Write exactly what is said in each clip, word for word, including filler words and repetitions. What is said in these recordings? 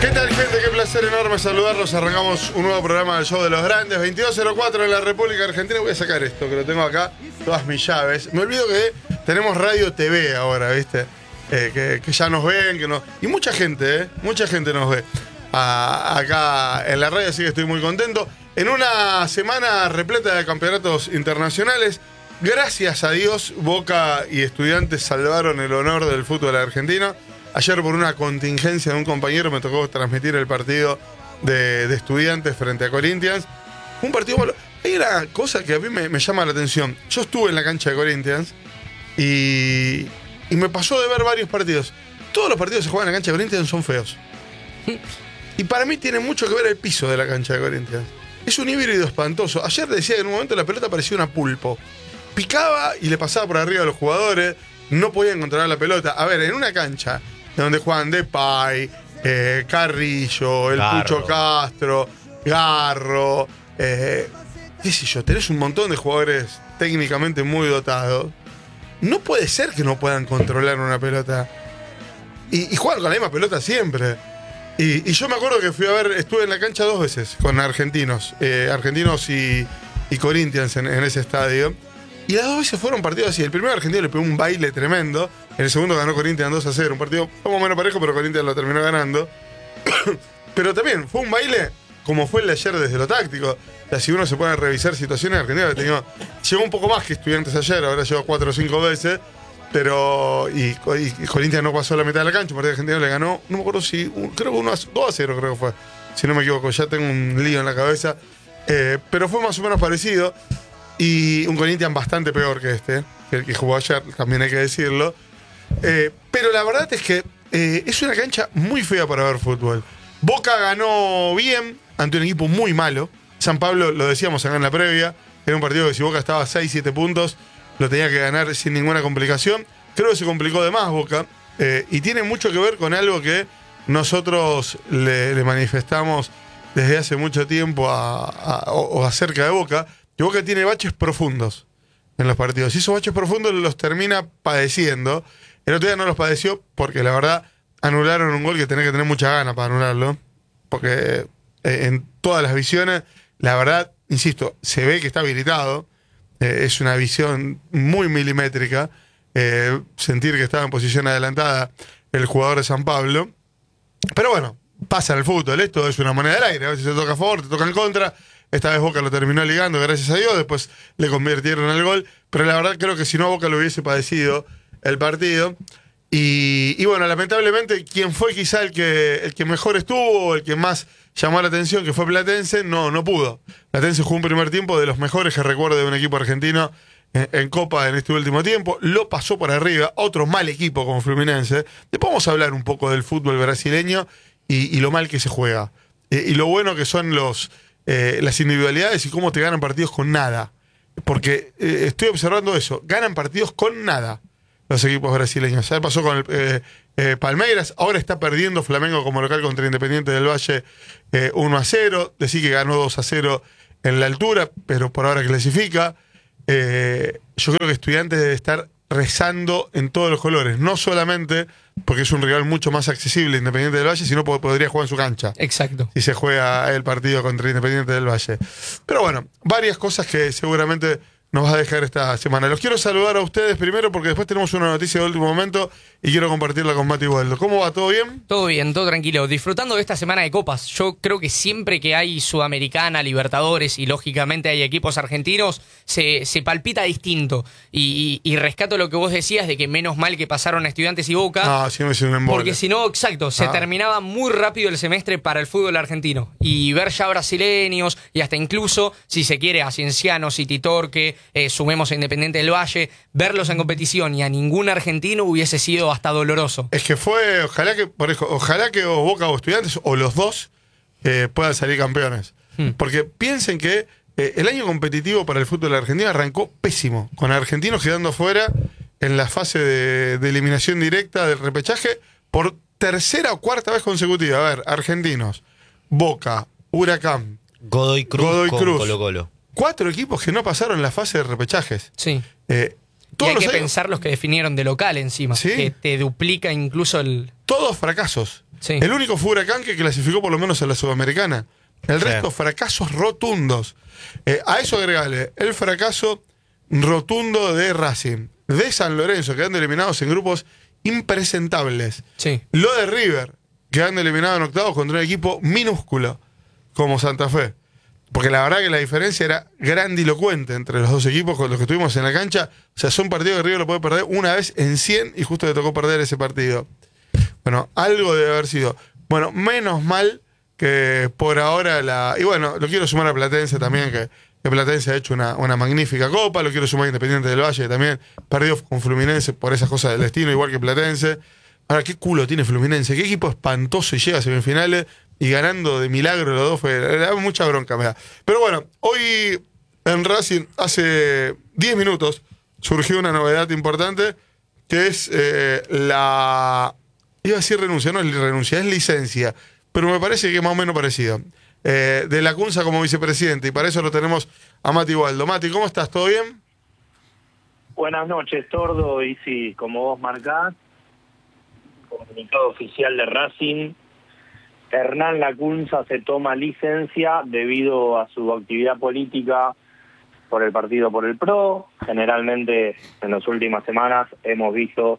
¿Qué tal, gente? Qué placer enorme saludarlos. Arrancamos un nuevo programa del Show de los Grandes. veintidós cero cuatro en la República Argentina. Voy a sacar esto, que lo tengo acá, todas mis llaves. Me olvido que tenemos radio T V ahora, ¿viste? Eh, que, que ya nos ven, que nos... Y mucha gente, ¿eh? Mucha gente nos ve a, acá en la radio, así que estoy muy contento. En una semana repleta de campeonatos internacionales, gracias a Dios, Boca y Estudiantes salvaron el honor del fútbol argentino. Ayer, por una contingencia de un compañero, me tocó transmitir el partido de, de Estudiantes frente a Corinthians. Un partido malo. Hay una cosa que a mí me, me llama la atención. Yo estuve en la cancha de Corinthians y, y me pasó de ver varios partidos. Todos los partidos que se juegan en la cancha de Corinthians son feos. Y para mí tiene mucho que ver el piso de la cancha de Corinthians. Es un híbrido espantoso. Ayer decía que en un momento la pelota parecía una pulpo. Picaba y le pasaba por arriba a los jugadores. No podían controlar la pelota. A ver, en una cancha donde juegan Depay, eh, Carrillo, el Garro. Pucho Castro, Garro, eh, qué sé yo, tenés un montón de jugadores técnicamente muy dotados. No puede ser que no puedan controlar una pelota. Y, y juegan con la misma pelota siempre. Y, y yo me acuerdo que fui a ver, estuve en la cancha dos veces con argentinos, eh, argentinos y, y Corinthians en, en ese estadio. Y las dos veces fueron partidos así. El primero argentino le pegó un baile tremendo. En el segundo ganó Corinthians dos a cero. Un partido más o menos parejo, pero Corinthians lo terminó ganando. Pero también fue un baile como fue el de ayer desde lo táctico. O sea, si uno se pone a revisar situaciones, Argentina ha tenido, llegó un poco más que Estudiantes ayer. Ahora llegó cuatro o cinco veces. Pero. Y, y Corinthians no pasó la mitad de la cancha. Un partido argentino le ganó. No me acuerdo si. Un, creo que uno a, dos a cero, creo que fue. Si no me equivoco. Ya tengo un lío en la cabeza. Eh, pero fue más o menos parecido. Y un Corinthians bastante peor que este, que el que jugó ayer, también hay que decirlo. Eh, pero la verdad es que eh, es una cancha muy fea para ver fútbol. Boca ganó bien ante un equipo muy malo. San Pablo, lo decíamos acá en la previa, era un partido que si Boca estaba a seis siete puntos, lo tenía que ganar sin ninguna complicación. Creo que se complicó de más Boca. Eh, y tiene mucho que ver con algo que nosotros le, le manifestamos desde hace mucho tiempo a, a, o, o acerca de Boca. Que Boca tiene baches profundos en los partidos. Y esos baches profundos los termina padeciendo. El otro día no los padeció porque la verdad anularon un gol que tenés que tener mucha gana para anularlo. Porque eh, en todas las visiones, la verdad, insisto, se ve que está habilitado. Eh, es una visión muy milimétrica. Eh, sentir que estaba en posición adelantada el jugador de San Pablo. Pero bueno, pasa en el fútbol. Esto es una moneda del aire. A veces te toca a favor, te toca en contra. Esta vez Boca lo terminó ligando, gracias a Dios. Después le convirtieron el gol. Pero la verdad creo que si no, Boca lo hubiese padecido el partido. Y, y bueno, lamentablemente, quien fue quizá el que, el que mejor estuvo, el que más llamó la atención, que fue Platense, no, no pudo. Platense jugó un primer tiempo de los mejores que recuerdo de un equipo argentino en, en Copa en este último tiempo. Lo pasó por arriba. Otro mal equipo como Fluminense. Después vamos a hablar un poco del fútbol brasileño y, y lo mal que se juega. Eh, y lo bueno que son los... Eh, las individualidades y cómo te ganan partidos con nada. Porque eh, estoy observando eso. Ganan partidos con nada los equipos brasileños. Ya pasó con el eh, eh, Palmeiras. Ahora está perdiendo Flamengo como local contra Independiente del Valle eh, uno a cero. Decir que ganó dos a cero en la altura, pero por ahora clasifica. Eh, yo creo que Estudiantes debe estar rezando en todos los colores. No solamente porque es un rival mucho más accesible Independiente del Valle, sino porque podría jugar en su cancha. Exacto. Si se juega el partido contra Independiente del Valle. Pero bueno, varias cosas que seguramente nos va a dejar esta semana. Los quiero saludar a ustedes primero porque después tenemos una noticia de último momento y quiero compartirla con Mati Waldo. ¿Cómo va? ¿Todo bien? Todo bien, todo tranquilo. Disfrutando de esta semana de copas. Yo creo que siempre que hay Sudamericana, Libertadores y lógicamente hay equipos argentinos, se, se palpita distinto. Y, y, y rescato lo que vos decías de que menos mal que pasaron a Estudiantes y Boca. No, si no me hizo un embole. Porque si no, exacto, se Ah. terminaba muy rápido el semestre para el fútbol argentino. Y ver ya brasileños y hasta incluso, si se quiere, a Cienciano, City Torque, eh, sumemos a Independiente del Valle, verlos en competición y a ningún argentino hubiese sido hasta doloroso. Es que fue, ojalá que, por ejemplo, ojalá que o Boca o Estudiantes, o los dos, eh, puedan salir campeones. Hmm. Porque piensen que eh, el año competitivo para el fútbol argentino arrancó pésimo, con argentinos quedando fuera en la fase de, de eliminación directa del repechaje por tercera o cuarta vez consecutiva. A ver, argentinos, Boca, Huracán, Godoy Cruz Godoy con Cruz. Colo Colo. Cuatro equipos que no pasaron la fase de repechajes. Sí. Eh, Y hay que años, pensar los que definieron de local encima, ¿sí? que te duplica incluso el... Todos fracasos. Sí. El único fue Huracán que clasificó por lo menos a la Sudamericana. El Sí. resto, fracasos rotundos. Eh, a eso agregale el fracaso rotundo de Racing, de San Lorenzo, quedando eliminados en grupos impresentables. Sí. Lo de River, quedando eliminado en octavos contra un equipo minúsculo como Santa Fe. Porque la verdad que la diferencia era grandilocuente entre los dos equipos con los que estuvimos en la cancha. O sea, son partidos que River lo puede perder una vez en cien y justo le tocó perder ese partido. Bueno, algo debe haber sido. Bueno, menos mal que por ahora la... Y bueno, lo quiero sumar a Platense también, que, que Platense ha hecho una, una magnífica copa. Lo quiero sumar a Independiente del Valle, que también perdió con Fluminense por esas cosas del destino, igual que Platense. Ahora, qué culo tiene Fluminense, qué equipo espantoso y llega a semifinales y ganando de milagro los dos, fue era mucha bronca me da. Pero bueno, hoy en Racing, hace diez minutos, surgió una novedad importante, que es eh, la... Iba a decir renuncia, no es renuncia, es licencia, pero me parece que es más o menos parecido. Eh, de Lacunza como vicepresidente, y para eso lo tenemos a Mati Waldo. Mati, ¿cómo estás? ¿Todo bien? Buenas noches, Tordo, y sí, como vos marcás, comunicado oficial de Racing, Hernán Lacunza se toma licencia debido a su actividad política por el partido por el PRO. Generalmente en las últimas semanas hemos visto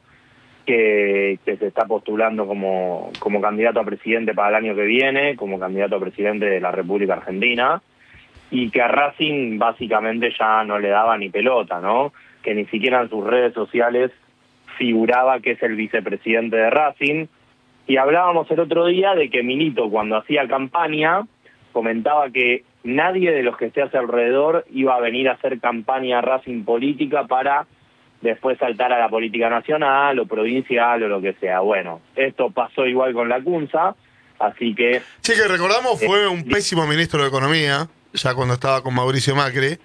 que, que se está postulando como, como candidato a presidente para el año que viene, como candidato a presidente de la República Argentina, y que a Racing básicamente ya no le daba ni pelota, ¿no? Que ni siquiera en sus redes sociales figuraba que es el vicepresidente de Racing. Y hablábamos el otro día de que Milito, cuando hacía campaña, comentaba que nadie de los que esté a su alrededor iba a venir a hacer campaña Racing política para después saltar a la política nacional o provincial o lo que sea. Bueno, esto pasó igual con Lacunza, así que... Sí, que recordamos, fue un pésimo ministro de Economía, ya cuando estaba con Mauricio Macri.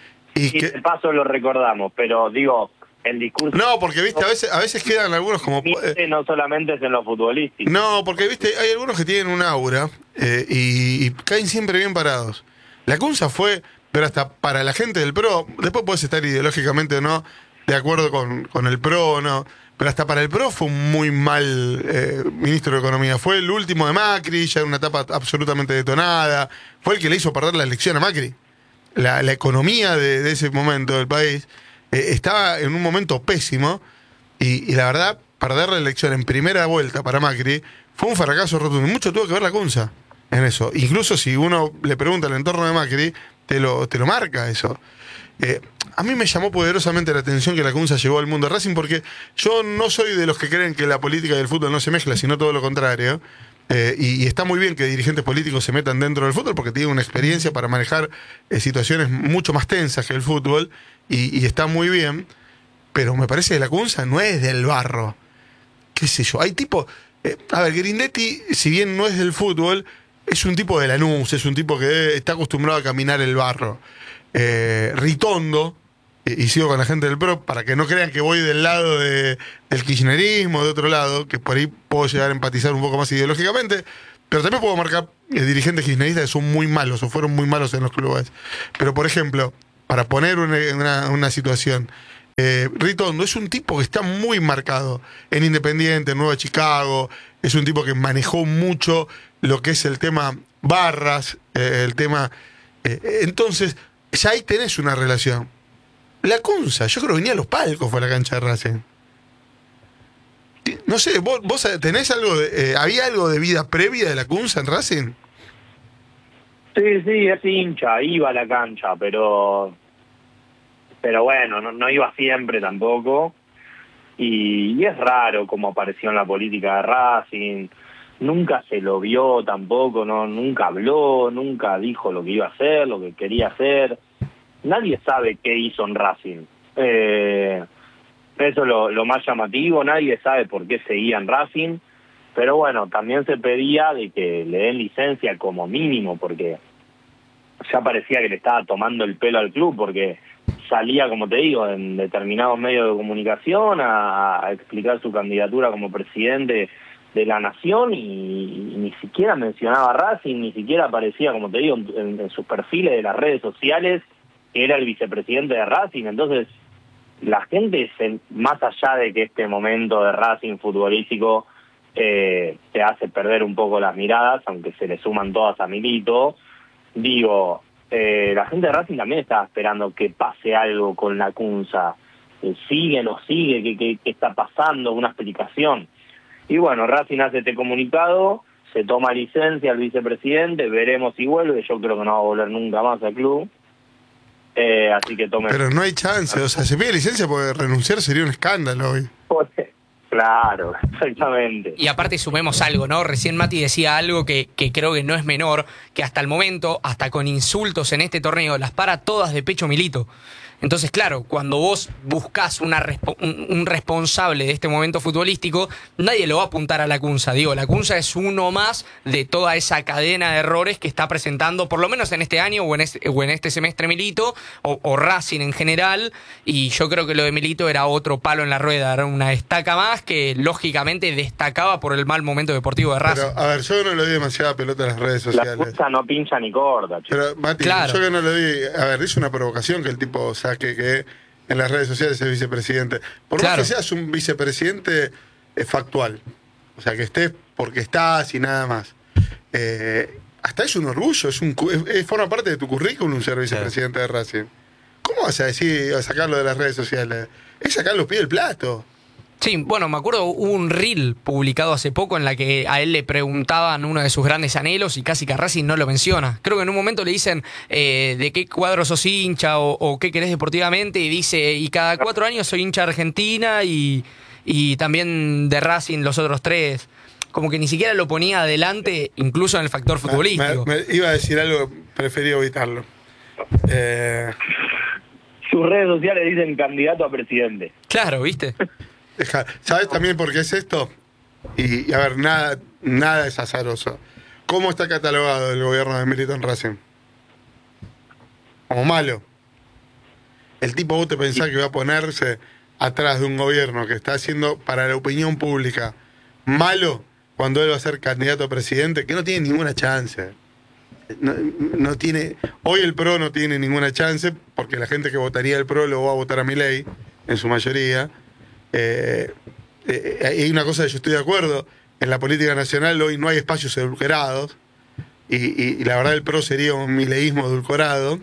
Y Y que... de paso lo recordamos, pero digo, el discurso... No, porque viste, a veces, a veces quedan algunos como... eh, no solamente es en lo futbolístico. No, porque viste, hay algunos que tienen un aura eh, y, y caen siempre bien parados. Lacunza fue, pero hasta para la gente del PRO, después puedes estar ideológicamente o no de acuerdo con, con el PRO o no, pero hasta para el PRO fue un muy mal eh, ministro de Economía. Fue el último de Macri, ya en una etapa absolutamente detonada. Fue el que le hizo perder la elección a Macri. La, la economía de, de ese momento del país eh, estaba en un momento pésimo y, y la verdad, perder la elección en primera vuelta para Macri fue un fracaso rotundo. Mucho tuvo que ver Lacunza en eso. Incluso si uno le pregunta al entorno de Macri, te lo, te lo marca eso. Eh, a mí me llamó poderosamente la atención que Lacunza llegó al mundo de Racing, porque yo no soy de los que creen que la política y el fútbol no se mezcla, sino todo lo contrario. Eh, y, y está muy bien que dirigentes políticos se metan dentro del fútbol porque tienen una experiencia para manejar eh, situaciones mucho más tensas que el fútbol, y, y está muy bien, pero me parece que Lacunza no es del barro. ¿Qué sé yo? Hay tipo... Eh, a ver, Grindetti, si bien no es del fútbol, es un tipo de Lanús, es un tipo que está acostumbrado a caminar el barro. Eh, Ritondo, y, y sigo con la gente del PRO, para que no crean que voy del lado de, del kirchnerismo, de otro lado, que por ahí puedo llegar a empatizar un poco más ideológicamente, pero también puedo marcar eh, dirigentes kirchneristas que son muy malos, o fueron muy malos en los clubes. Pero, por ejemplo, para poner una, una, una situación, eh, Ritondo es un tipo que está muy marcado en Independiente, en Nueva Chicago, es un tipo que manejó mucho lo que es el tema barras, eh, el tema... Eh, entonces, ya ahí tenés una relación. Lacunza, yo creo que venía a los palcos, fue a la cancha de Racing. No sé, vos, vos tenés algo de, eh, ¿había algo de vida previa de Lacunza en Racing? Sí, sí, es hincha, iba a la cancha, pero pero bueno, no, no iba siempre tampoco. Y, y es raro cómo apareció en la política de Racing. Nunca se lo vio tampoco, no, nunca habló, nunca dijo lo que iba a hacer, lo que quería hacer. Nadie sabe qué hizo en Racing. Eh, eso es lo, lo más llamativo, nadie sabe por qué seguía en Racing. Pero bueno, también se pedía de que le den licencia como mínimo, porque ya parecía que le estaba tomando el pelo al club, porque salía, como te digo, en determinados medios de comunicación a, a explicar su candidatura como presidente de la nación, y, y ni siquiera mencionaba a Racing, ni siquiera aparecía, como te digo, en, en sus perfiles de las redes sociales que era el vicepresidente de Racing. Entonces la gente, se, más allá de que este momento de Racing futbolístico eh, te hace perder un poco las miradas, aunque se le suman todas a Milito, digo, eh, la gente de Racing también estaba esperando que pase algo con la Cunza. Eh, sigue, no sigue, ¿qué, qué, qué está pasando? Una explicación. Y bueno, Racing hace este comunicado, se toma licencia al vicepresidente, veremos si vuelve, yo creo que no va a volver nunca más al club. Eh, así que tome... Pero no hay chance, o sea, se pide licencia porque renunciar sería un escándalo hoy. Claro, exactamente. Y aparte sumemos algo, ¿no? Recién Mati decía algo que, que creo que no es menor, que hasta el momento, hasta con insultos en este torneo, las para todas de pecho Milito. Entonces, claro, cuando vos buscás una respo- un, un responsable de este momento futbolístico, nadie lo va a apuntar a la Cunza. Digo, la Cunza es uno más de toda esa cadena de errores que está presentando, por lo menos en este año o en este, o en este semestre Milito, o, o Racing en general, y yo creo que lo de Milito era otro palo en la rueda, era una estaca más que lógicamente destacaba por el mal momento deportivo de Racing. Pero, a ver, yo no le doy demasiada pelota a las redes La sociales. Cunza no pincha ni corta, chico. Pero, Mati, Claro. yo que no le doy... A ver, es una provocación que el tipo saque que en las redes sociales es vicepresidente. Por Claro. más que seas un vicepresidente eh, factual. O sea, que estés porque estás y nada más. Eh, hasta es un orgullo, es un cu- es- es- forma parte de tu currículum ser vicepresidente de Racing. ¿Cómo vas a decir, a sacarlo de las redes sociales? Es sacar los pies del plato. Sí, bueno, me acuerdo, hubo un reel publicado hace poco en la que a él le preguntaban uno de sus grandes anhelos y casi que a Racing no lo menciona. Creo que en un momento le dicen eh, de qué cuadro sos hincha o, o qué querés deportivamente y dice, y cada cuatro años soy hincha de Argentina y, y también de Racing los otros tres. Como que ni siquiera lo ponía adelante, incluso en el factor futbolístico. Me, me- iba a decir algo, preferí evitarlo. Eh, Sus redes sociales dicen candidato a presidente. Claro, ¿viste? deja- ¿Sabes también por qué es esto? Y, y a ver, nada, nada es azaroso. ¿Cómo está catalogado el gobierno de Milito en Racing? Como malo. El tipo, vos te pensás que va a ponerse atrás de un gobierno que está haciendo para la opinión pública malo cuando él va a ser candidato a presidente, que no tiene ninguna chance. No, no tiene, hoy el PRO no tiene ninguna chance porque la gente que votaría el PRO lo va a votar a Milei en su mayoría. Eh, eh, hay una cosa que yo estoy de acuerdo, en la política nacional hoy no hay espacios edulcorados y, y- y la verdad el PRO sería un mileísmo edulcorado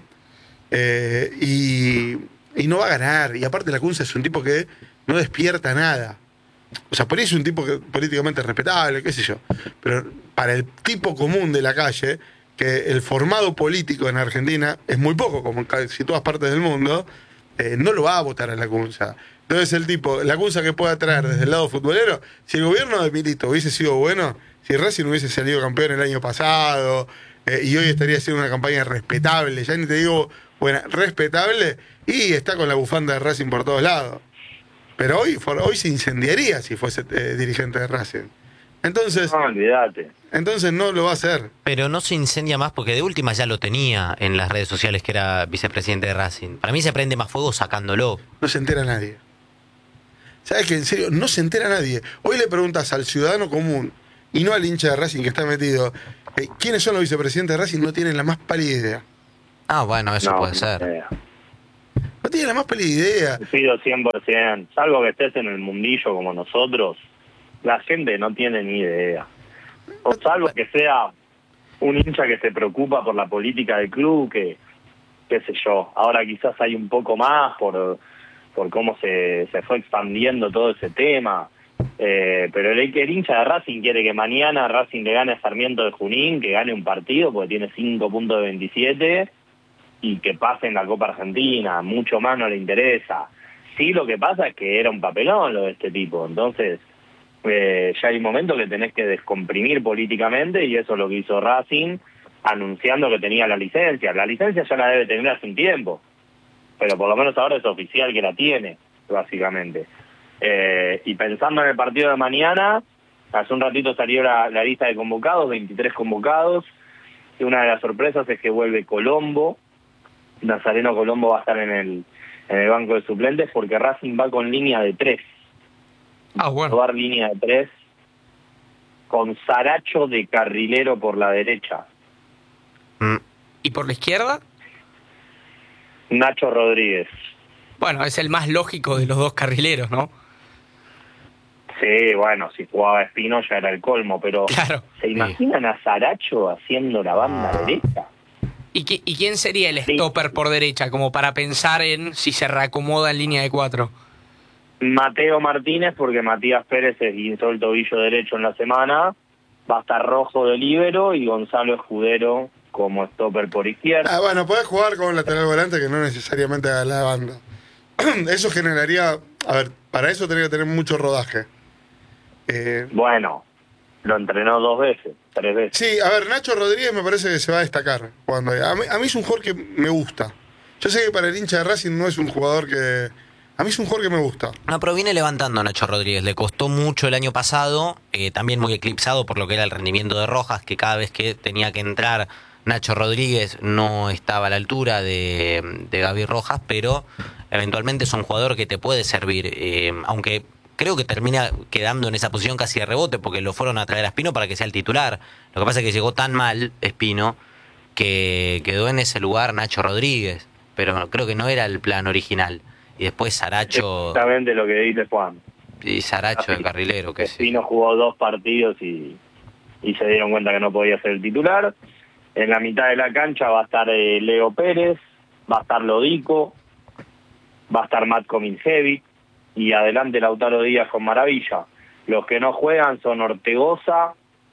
eh, y, y no va a ganar. Y aparte la Cunza es un tipo que no despierta nada. O sea, por ahí es un tipo que, políticamente respetable, qué sé yo. Pero para el tipo común de la calle, que el formado político en Argentina es muy poco, como en casi todas partes del mundo, eh, no lo va a votar a la Cunza. Entonces el tipo, la Cunza que pueda traer desde el lado futbolero, si el gobierno de Milito hubiese sido bueno, si Racing hubiese salido campeón el año pasado, eh, y hoy estaría haciendo una campaña respetable, ya ni te digo buena, respetable, y está con la bufanda de Racing por todos lados. Pero hoy, for- hoy se incendiaría si fuese eh, dirigente de Racing. Entonces, No, olvídate. entonces no lo va a hacer. Pero no se incendia más porque de última ya lo tenía en las redes sociales que era vicepresidente de Racing. Para mí se prende más fuego sacándolo. No se entera nadie. ¿Sabes qué? En serio, no se entera nadie. Hoy le preguntas al ciudadano común y no al hincha de Racing que está metido, eh, ¿quiénes son los vicepresidentes de Racing? No tienen la más pálida idea. Ah, bueno, eso No, puede ni ser. idea. No tienen la más pálida idea. Coincido cien por ciento. Salvo que estés en el mundillo como nosotros, la gente no tiene ni idea. O salvo que sea un hincha que se preocupa por la política del club, que, qué sé yo, ahora quizás hay un poco más por, por cómo se, se fue expandiendo todo ese tema. Eh, pero el, el hincha de Racing quiere que mañana Racing le gane a Sarmiento de Junín, que gane un partido porque tiene cinco puntos de veintisiete y que pase en la Copa Argentina, mucho más no le interesa. Sí, lo que pasa es que era un papelón lo de este tipo, entonces eh, ya hay un momento que tenés que descomprimir políticamente y eso es lo que hizo Racing, anunciando que tenía la licencia. La licencia ya la debe tener hace un tiempo, pero por lo menos ahora es oficial que la tiene, básicamente. Eh, y pensando en el partido de mañana, hace un ratito salió la, la lista de convocados, veintitrés convocados, y una de las sorpresas es que vuelve Colombo. Nazareno Colombo va a estar en el, en el banco de suplentes porque Racing va con línea de tres. Ah, bueno. Jugar línea de tres con Saracho de carrilero por la derecha. Mm. ¿Y por la izquierda? Nacho Rodríguez. Bueno, es el más lógico de los dos carrileros, ¿no? Sí, bueno, si jugaba Espino ya era el colmo, pero Claro. ¿se imaginan a Saracho haciendo la banda derecha? ¿Y, qui- ¿Y quién sería el stopper por derecha? Como para pensar en si se reacomoda en línea de cuatro. Mateo Martínez, porque Matías Pérez se guinzó el tobillo derecho en la semana. Va a estar Rojo de líbero y Gonzalo Escudero como stopper por izquierda. Ah, bueno, podés jugar con un lateral volante que no necesariamente haga la banda. Eso generaría... A ver, para eso tenía que tener mucho rodaje. Eh, Bueno, lo entrenó dos veces, tres veces. sí, a ver, Nacho Rodríguez me parece que se va a destacar. Cuando, a, mí, a mí es un jugador que me gusta. Yo sé que para el hincha de Racing no es un jugador que... A mí es un jugador que me gusta. No, pero viene levantando a Nacho Rodríguez. Le costó mucho el año pasado, eh, también muy eclipsado por lo que era el rendimiento de Rojas, que cada vez que tenía que entrar Nacho Rodríguez no estaba a la altura de, de Gaby Rojas, pero eventualmente es un jugador que te puede servir, eh, aunque creo que termina quedando en esa posición casi de rebote, porque lo fueron a traer a Espino para que sea el titular. Lo que pasa es que llegó tan mal Espino que quedó en ese lugar Nacho Rodríguez, pero creo que no era el plan original. Y después Saracho Exactamente lo que dice Juan. y Saracho de carrilero, que sí. Espino jugó dos partidos y, y se dieron cuenta que no podía ser el titular. En la mitad de la cancha va a estar eh, Leo Pérez, va a estar Lodico, va a estar Matt Komincevic y adelante Lautaro Díaz con Maravilla. Los que no juegan son Ortegoza.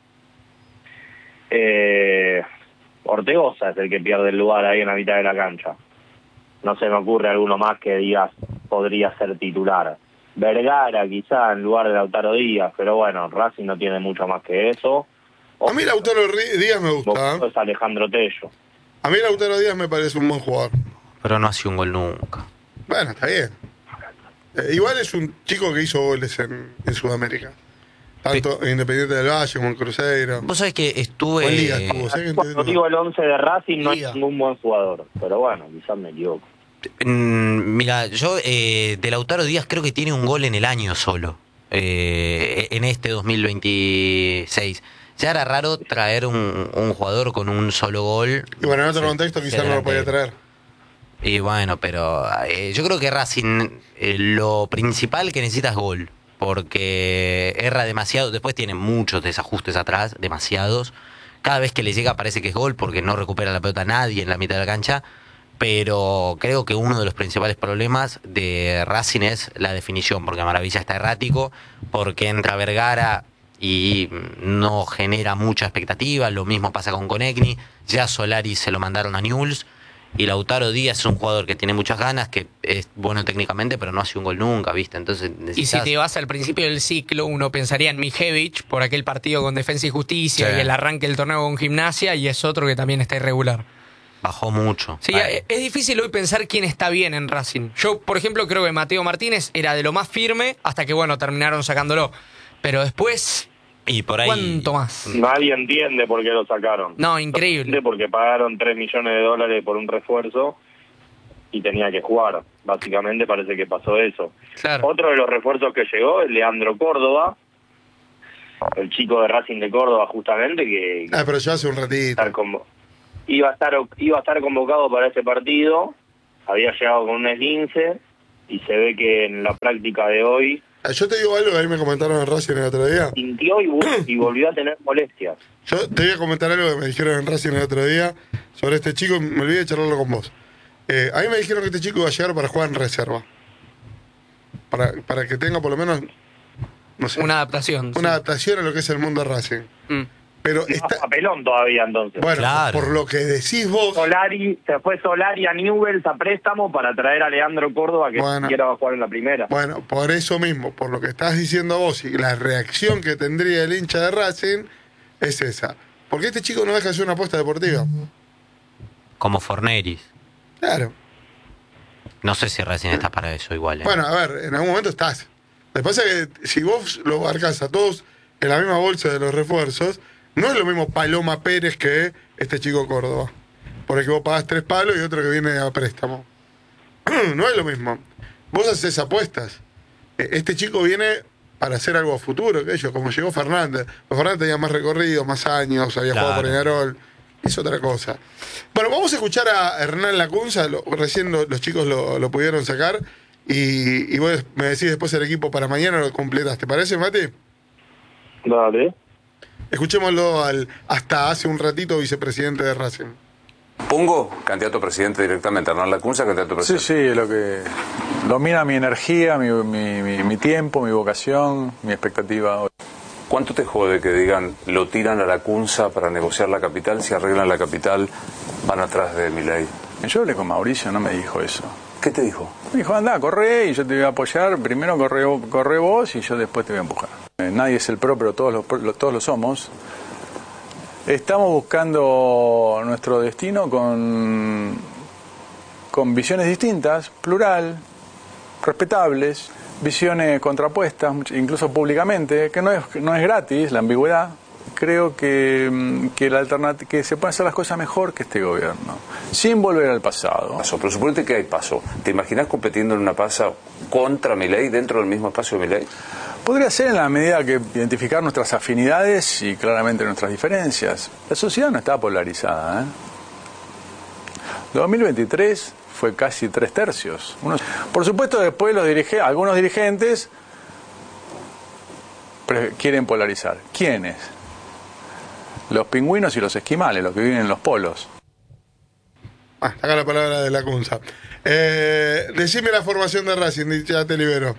Eh, Ortegoza es el que pierde el lugar ahí en la mitad de la cancha. No se me ocurre alguno más que digas podría ser titular. Vergara quizá en lugar de Lautaro Díaz, pero bueno, Racing no tiene mucho más que eso. A mí Lautaro Ri- Díaz me gusta. ¿eh? Es Alejandro Tello. A mí Lautaro Díaz me parece un buen jugador. Pero no hace un gol nunca. Bueno, está bien. Eh, igual es un chico que hizo goles en, en Sudamérica. Tanto en Independiente del Valle como en Cruzeiro. Vos sabés que O estuve... en Liga estuvo. ¿sabés que Cuando entiendo? digo el once de Racing no Liga. es ningún buen jugador, pero bueno, quizás me equivoco. Mm, Mira, yo eh, de Lautaro Díaz creo que tiene un gol en el año solo, eh, en este dos mil veintiséis. Ya era raro traer un, un jugador con un solo gol. Y bueno, en otro Sí, contexto sí, quizás no lo podía delantero. traer. Y bueno, pero eh, yo creo que Racing eh, lo principal que necesita es gol, porque erra demasiado, después tiene muchos desajustes atrás, demasiados. Cada vez que le llega parece que es gol porque no recupera la pelota nadie en la mitad de la cancha, pero creo que uno de los principales problemas de Racing es la definición, porque Maravilla está errático, porque entra Vergara y no genera mucha expectativa, lo mismo pasa con Conegni, ya Solari se lo mandaron a Newell's. Y Lautaro Díaz es un jugador que tiene muchas ganas, que es bueno técnicamente, pero no hace un gol nunca, ¿viste? Entonces Y si necesitas... te vas al principio del ciclo, uno pensaría en Mijevich por aquel partido con Defensa y Justicia Sí. y el arranque del torneo con Gimnasia, y es otro que también está irregular. Bajó mucho. Sí, Vale. es difícil hoy pensar quién está bien en Racing. Yo, por ejemplo, creo que Mateo Martínez era de lo más firme hasta que, bueno, terminaron sacándolo. Pero después, Y por ahí... ¿cuánto más? Nadie entiende por qué lo sacaron. No, increíble. Porque pagaron tres millones de dólares por un refuerzo y tenía que jugar. Básicamente parece que pasó eso. Claro. Otro de los refuerzos que llegó es Leandro Córdoba, el chico de Racing de Córdoba justamente, que Ah, pero ya hace un ratito. estar convo- iba a estar iba a estar convocado para ese partido, había llegado con un esguince y se ve que en la práctica de hoy Ah, Yo te digo algo que ahí me comentaron en Racing el otro día. sintió y, vu- y volvió a tener molestias. Yo te voy a comentar algo que me dijeron en Racing el otro día sobre este chico. Me olvidé de charlarlo con vos. Eh, a mí me dijeron que este chico iba a llegar para jugar en reserva. Para, para que tenga por lo menos, no sé, Una adaptación. una adaptación a lo que es el mundo de Racing. sí. Mm. Pero Está está, papelón todavía entonces. bueno, Claro. por lo que decís vos, Solari, se fue Solari a Newell's a préstamo para traer a Leandro Córdoba, que Bueno. ni siquiera va a jugar en la primera. bueno, por eso mismo, por lo que estás diciendo vos y la reacción que tendría el hincha de Racing es esa. Porque este chico no deja de ser una apuesta deportiva. Como Forneris. Claro. No sé si Racing está para eso igual. ¿eh? Bueno, a ver, en algún momento estás. Lo que pasa es que si vos lo abarcás a todos en la misma bolsa de los refuerzos, no es lo mismo Paloma Pérez que este chico Córdoba. Porque vos pagás tres palos y otro que viene a préstamo. No es lo mismo. Vos haces apuestas. Eh, Este chico viene para hacer algo a futuro, que ellos, como llegó Fernández. Pues Fernández tenía más recorrido, más años, había jugado por Claro. Peñarol. es otra cosa. Bueno, vamos a escuchar a Hernán Lacunza, lo, recién lo, los chicos lo, lo pudieron sacar, y, y vos me decís después el equipo para mañana lo completas. ¿Te parece, Mati? Dale. Escuchémoslo al hasta hace un ratito vicepresidente de Racing. Pongo candidato a presidente directamente, Hernán Lacunza, candidato a presidente. Sí, sí, lo que domina mi energía, mi, mi, mi, mi tiempo, mi vocación, mi expectativa hoy. ¿Cuánto te jode que digan lo tiran a Lacunza para negociar la capital? Si arreglan la capital, van atrás de Milei. Yo hablé con Mauricio, no me dijo eso. ¿Qué te dijo? Me dijo, anda, corre y yo te voy a apoyar. Primero corre, corre vos y yo después te voy a empujar. Eh, nadie es el pro, pero todos lo, todos lo somos. Estamos buscando nuestro destino con, con visiones distintas, plural, respetables, visiones contrapuestas, incluso públicamente, que no es, no es gratis la ambigüedad. Creo que, que, la alternativa, que se pueden hacer las cosas mejor que este gobierno, sin volver al pasado. Paso, pero suponete que hay paso. ¿Te imaginas compitiendo en una pasa contra Milei, dentro del mismo espacio de Milei? Podría ser en la medida que identificar nuestras afinidades y claramente nuestras diferencias. La sociedad no está polarizada, ¿eh? dos mil veintitrés fue casi tres tercios. Unos, por supuesto, después los dirige, algunos dirigentes quieren polarizar. ¿Quiénes? Los pingüinos y los esquimales, los que viven en los polos. Ah, acá la palabra de Lacunza. Eh, decime la formación de Racing, ya te libero.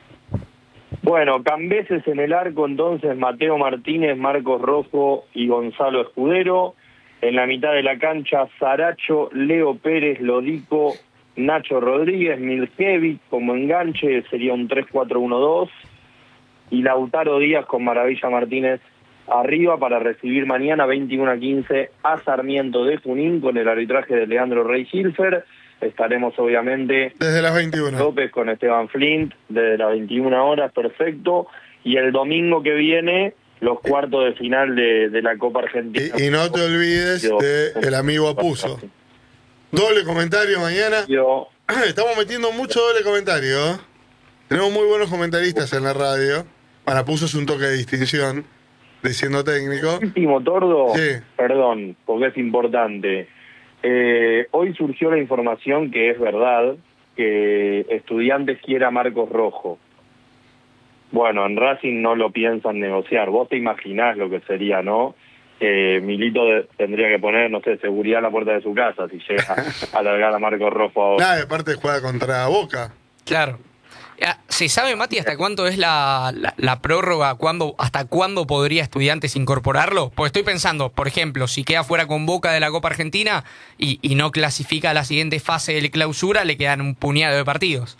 Bueno, Cambeses en el arco, entonces Mateo Martínez, Marcos Rojo y Gonzalo Escudero. En la mitad de la cancha, Saracho, Leo Pérez, Lodico, Nacho Rodríguez, Miljevic como enganche, sería un tres cuatro uno dos. Y Lautaro Díaz con Maravilla Martínez arriba para recibir mañana veintiuno a quince a Sarmiento de Junín con el arbitraje de Leandro Rey Hilfer. Estaremos obviamente desde las veintiuna. López con Esteban Flint desde las veintiuna horas, perfecto. Y el domingo que viene los cuartos de final de, de la Copa Argentina. Y, y no te olvides de el amigo Apuso. Doble comentario mañana. Yo. Estamos metiendo mucho doble comentario. ¿eh? Tenemos muy buenos comentaristas en la radio. Para Apuso es un toque de distinción, de siendo técnico. Último, Tordo, sí. Perdón, porque es importante. Eh, hoy surgió la información que es verdad, que Estudiantes quiere a Marcos Rojo. Bueno, en Racing no lo piensan negociar. Vos te imaginás lo que sería, ¿no? Eh, Milito de, tendría que poner, no sé, seguridad a la puerta de su casa si llega a alargar a Marcos Rojo ahora. Claro, aparte juega contra Boca. Claro. ¿Se sabe, Mati, hasta cuánto es la, la, la prórroga? ¿Cuándo, ¿Hasta cuándo podría Estudiantes incorporarlo? Porque estoy pensando, por ejemplo, si queda fuera con Boca de la Copa Argentina y, y no clasifica a la siguiente fase de clausura, le quedan un puñado de partidos.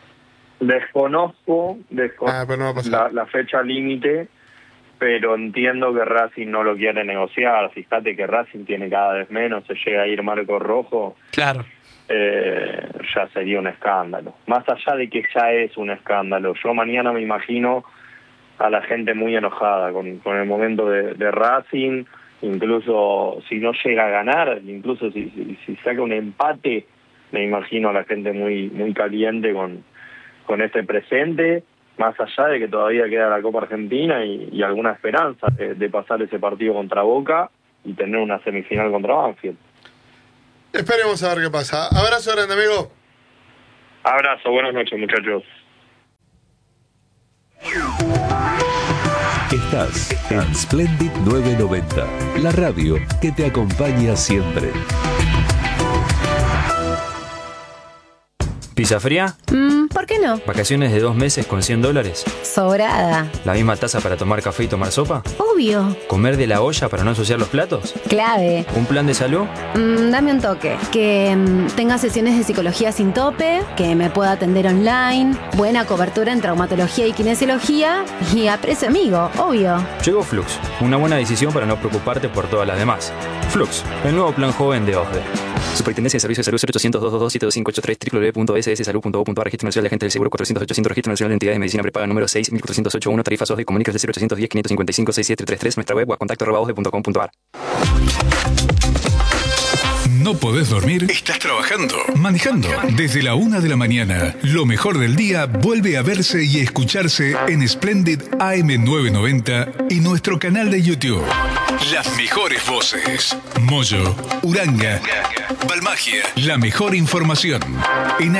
Desconozco, desconozco ah, pero no va a pasar. la, la fecha límite, pero entiendo que Racing no lo quiere negociar. Fíjate que Racing tiene cada vez menos, se llega a ir Marcos Rojo. Claro. Eh, ya sería un escándalo. Más allá de que ya es un escándalo. Yo mañana me imagino a la gente muy enojada con, con el momento de, de Racing, incluso si no llega a ganar, incluso si, si, si saca un empate, me imagino a la gente muy, muy caliente con, con este presente, más allá de que todavía queda la Copa Argentina y, y alguna esperanza de, de pasar ese partido contra Boca y tener una semifinal contra Banfield. Esperemos a ver qué pasa. Abrazo grande, amigo. Abrazo, buenas noches, muchachos. Estás en Splendid novecientos noventa, la radio que te acompaña siempre. ¿Pizza fría? Mm, ¿por qué no? ¿Vacaciones de dos meses con cien dólares? Sobrada. ¿La misma taza para tomar café y tomar sopa? Obvio. ¿Comer de la olla para no ensuciar los platos? Clave. ¿Un plan de salud? Mm, dame un toque. Que mm, tenga sesiones de psicología sin tope, que me pueda atender online, buena cobertura en traumatología y kinesiología y a precio amigo, obvio. Llegó Flux, una buena decisión para no preocuparte por todas las demás. Flux, el nuevo plan joven de OSDE. Superintendencia de Servicios de Salud cero ochocientos, doscientos veintidós, siete dos cinco ocho tres, doble u doble u doble u punto s s salud punto gov punto a r, Registro Nacional de Agentes del Seguro cuatrocientos ochocientos, Registro Nacional de Entidades de Medicina Prepaga número seis mil cuatrocientos ochenta y uno, tarifas OSDE, comunícase cero ochocientos diez, quinientos cincuenta y cinco, sesenta y siete treinta y tres, nuestra web o a contacto arroba osde punto com punto a r. ¿No podés dormir? ¿Estás trabajando? ¿Manejando? Desde la una de la mañana, lo mejor del día vuelve a verse y escucharse en Splendid A M novecientos noventa y nuestro canal de YouTube. Las mejores voces. Moyo, Uranga, Balmagia. La mejor información. En